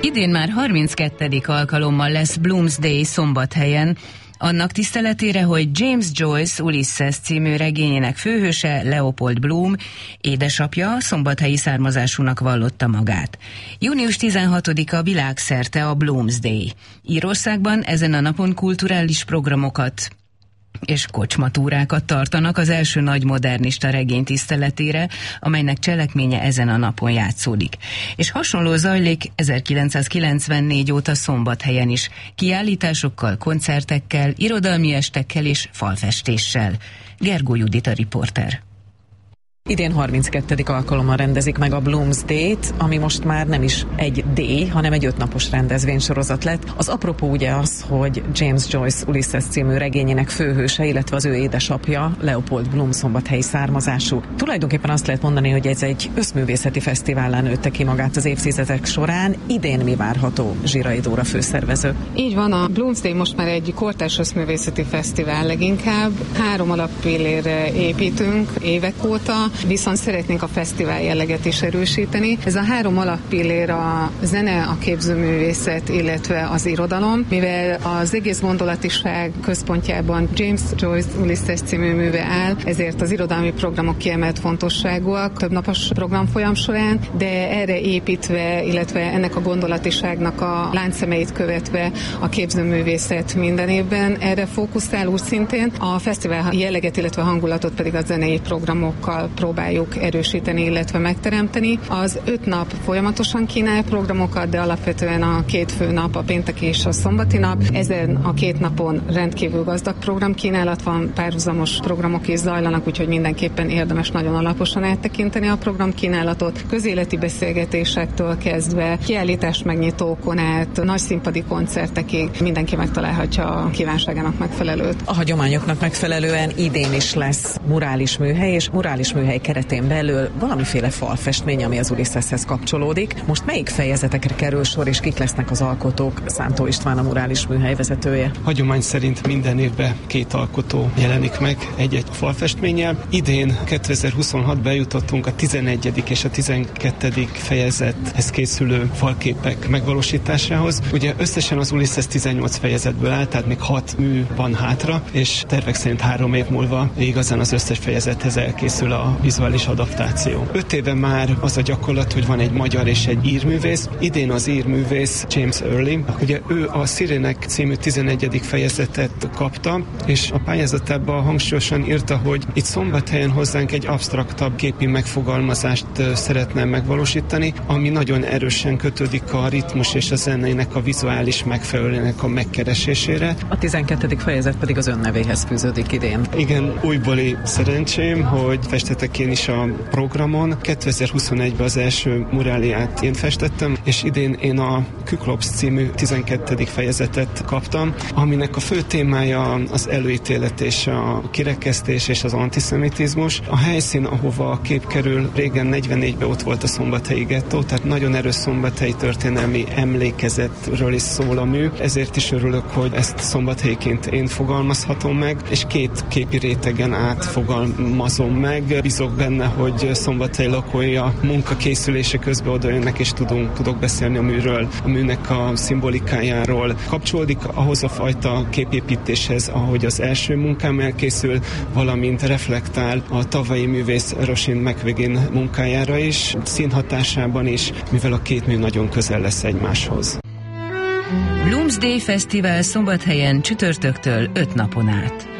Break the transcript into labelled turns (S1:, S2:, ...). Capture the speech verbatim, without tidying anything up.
S1: Idén már harminckettedik alkalommal lesz Bloomsday Szombathelyen, annak tiszteletére, hogy James Joyce Ulysses című regényének főhőse, Leopold Bloom édesapja szombathelyi származásúnak vallotta magát. június tizenhatodika világszerte a Bloomsday. Írországban ezen a napon kulturális programokat és kocsmatúrákat tartanak az első nagy modernista regény tiszteletére, amelynek cselekménye ezen a napon játszódik. És hasonló zajlik ezerkilencszázkilencvennégy óta Szombathelyen is, kiállításokkal, koncertekkel, irodalmi estekkel és falfestéssel. Gergó Judit a riporter.
S2: Idén harminckettedik alkalommal rendezik meg a Bloomsday-t, ami most már nem is egy D, hanem egy ötnapos rendezvénysorozat lett. Az apropó ugye az, hogy James Joyce Ulysses című regényének főhőse, illetve az ő édesapja, Leopold Bloom szombathelyi származású. Tulajdonképpen azt lehet mondani, hogy ez egy összművészeti fesztivállá nőtte ki magát az évtizedek során. Idén mi várható? Zsirai Dóra főszervező.
S3: Így van, a Bloomsday most már egy kortárs összművészeti fesztivál leginkább. Három alappillérre építünk évek óta, viszont szeretnénk a fesztivál jelleget is erősíteni. Ez a három alappillér a zene, a képzőművészet, illetve az irodalom, mivel az egész gondolatiság központjában James Joyce Ulysses című műve áll, ezért az irodalmi programok kiemelt fontosságúak több napos programfolyam során, de erre építve, illetve ennek a gondolatiságnak a láncszemeit követve a képzőművészet minden évben erre fókuszál úgy szintén. A fesztivál jelleget, illetve hangulatot pedig a zenei programokkal próbáljuk erősíteni, illetve megteremteni. Az öt nap folyamatosan kínál programokat, de alapvetően a két fő nap, a pénteki és a szombati nap. Ezen a két napon rendkívül gazdag programkínálat van, párhuzamos programok is zajlanak, úgyhogy mindenképpen érdemes nagyon alaposan áttekinteni a programkínálatot. Közéleti beszélgetésektől kezdve, kiállítás megnyitókon át, nagy színpadi koncertekig mindenki megtalálhatja a kívánságának megfelelőt.
S2: A hagyományoknak megfelelően idén is lesz murális műhely, és murális műhely keretén belül valamiféle falfestmény, ami az Ulysseshez kapcsolódik. Most melyik fejezetekre kerül sor, és kik lesznek az alkotók? Szántó István a murális műhely vezetője.
S4: Hagyomány szerint minden évben két alkotó jelenik meg egy-egy falfestménnyel. Idén kétezer-huszonhat bejutottunk a tizenegyedik és a tizenkettedik fejezethez készülő falképek megvalósításához. Ugye összesen az Ulysses tizennyolc fejezetből áll, tehát még hat mű van hátra, és tervek szerint három év múlva igazán az összes fejezethez elkészül a vizuális adaptáció. Öt éve már az a gyakorlat, hogy van egy magyar és egy írművész. Idén az írművész James Early. Ugye ő a Szirének című tizenegyedik fejezetet kapta, és a pályázatában hangsúlyosan írta, hogy itt Szombathelyen hozzánk egy absztraktabb képi megfogalmazást szeretne megvalósítani, ami nagyon erősen kötődik a ritmus és a zenének a vizuális megfelelőnek a megkeresésére.
S2: A tizenkettedik fejezet pedig az ön nevéhez fűződik idén.
S4: Igen, újbóli szerencsém, hogy festettek én is a programon. kétezer-huszonegyben az első muráliát én festettem, és idén én a Kyklops című tizenkettedik fejezetet kaptam, aminek a fő témája az előítélet és a kirekesztés és az antiszemitizmus. A helyszín, ahova a kép kerül, régen negyvennégyben ott volt a szombathelyi gettó, tehát nagyon erős szombathelyi történelmi emlékezetről is szól a mű, ezért is örülök, hogy ezt szombathelyiként én fogalmazhatom meg, és két képi rétegen át fogalmazom meg. Bízok benne, hogy Szombathely lakói a munka készülése közben oda jönnek, és tudunk, tudok beszélni a műről, a műnek a szimbolikájáról. Kapcsolódik ahhoz a fajta képépítéshez, ahogy az első munkám elkészül, valamint reflektál a tavalyi művész Roisin McViggin munkájára is, színhatásában is, mivel a két mű nagyon közel lesz egymáshoz.
S1: Bloomsday Fesztivál Szombathelyen csütörtöktől öt napon át.